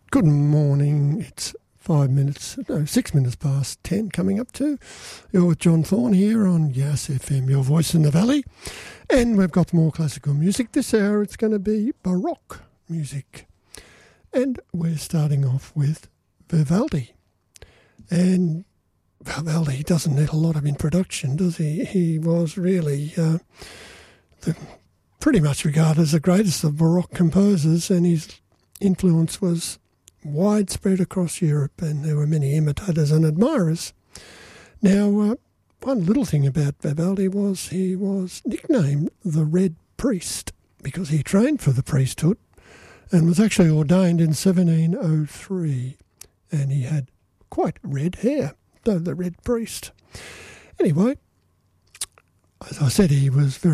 Good morning. It's 6 minutes past 10 coming up to. You're with John Thorne here on Yass FM, your voice in the valley. And we've got more classical music this hour. It's going to be Baroque music. And we're starting off with Vivaldi. And Vivaldi doesn't need a lot of introduction, does he? He was really pretty much regarded as the greatest of Baroque composers, and his influence was widespread across Europe, and there were many imitators and admirers. Now, one little thing about Vivaldi was he was nicknamed the Red Priest because he trained for the priesthood and was actually ordained in 1703, and he had quite red hair, though the Red Priest. Anyway, as I said, he was very